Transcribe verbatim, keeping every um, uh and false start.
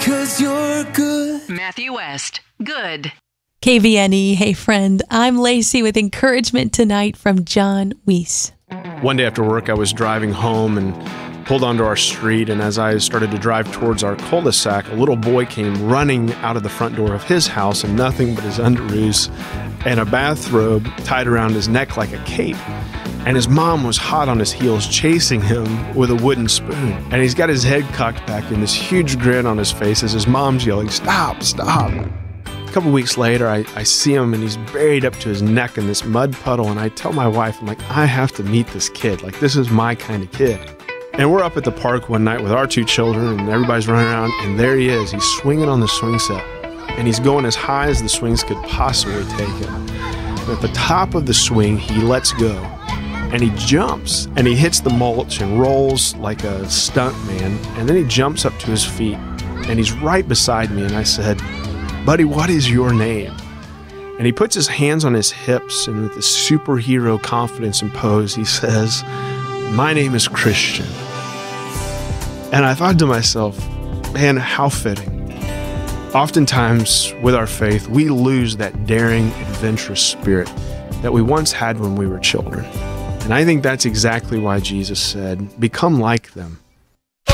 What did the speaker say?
'cause you're good. Matthew West, good. K V N E, hey friend, I'm Lacey with encouragement tonight from John Weiss. One day after work, I was driving home and pulled onto our street, and as I started to drive towards our cul-de-sac, a little boy came running out of the front door of his house in nothing but his underoos and a bathrobe tied around his neck like a cape. And his mom was hot on his heels chasing him with a wooden spoon. And he's got his head cocked back and this huge grin on his face as his mom's yelling, "Stop, stop." A couple weeks later, I, I see him and he's buried up to his neck in this mud puddle. And I tell my wife, I'm like, I have to meet this kid. Like, this is my kind of kid. And we're up at the park one night with our two children and everybody's running around. And there he is. He's swinging on the swing set. And he's going as high as the swings could possibly take him. And at the top of the swing, he lets go. And he jumps, and he hits the mulch and rolls like a stunt man. And then he jumps up to his feet, and he's right beside me. And I said, "Buddy, what is your name?" And he puts his hands on his hips, and with this superhero confidence and pose, he says, "My name is Christian." And I thought to myself, man, how fitting. Oftentimes, with our faith, we lose that daring, adventurous spirit that we once had when we were children. And I think that's exactly why Jesus said, become like them.